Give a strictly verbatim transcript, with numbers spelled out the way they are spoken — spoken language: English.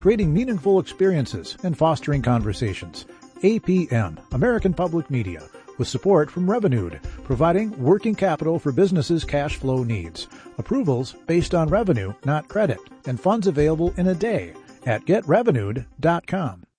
creating meaningful experiences and fostering conversations. A P M, American Public Media, with support from Revenued, providing working capital for businesses' cash flow needs. Approvals based on revenue, not credit, and funds available in a day at get revenued dot com.